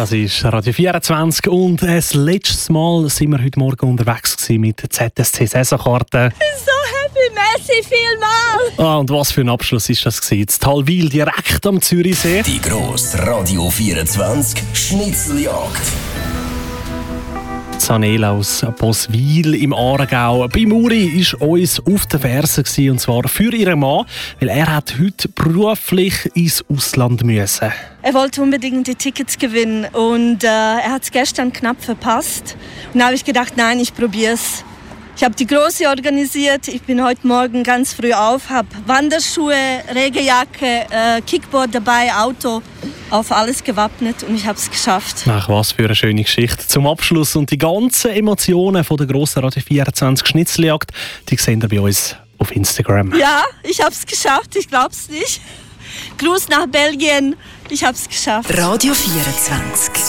Das ist Radio 24 und das letzte Mal sind wir heute Morgen unterwegs mit ZSC-Saisonkarten. So happy, merci vielmals! Und was für ein Abschluss ist das gewesen? Das Talwil direkt am Zürichsee. Die grosse Radio 24 Schnitzeljagd. Sanela aus Boswil im Aargau. Bei Muri war uns auf den Fersen und zwar für ihren Mann, weil er hat heute beruflich ins Ausland müssen. Er wollte unbedingt die Tickets gewinnen und er hat es gestern knapp verpasst. Und da habe ich gedacht, nein, ich probiere es. Ich habe die Große organisiert. Ich bin heute Morgen ganz früh auf, habe Wanderschuhe, Regenjacke, Kickboard dabei, Auto, auf alles gewappnet und ich habe es geschafft. Ach, was für eine schöne Geschichte. Zum Abschluss und die ganzen Emotionen von der grossen Radio 24 Schnitzeljagd, die sehen ihr bei uns auf Instagram. Ja, ich habe es geschafft, ich glaube es nicht. Gruß nach Belgien, ich habe es geschafft. Radio 24.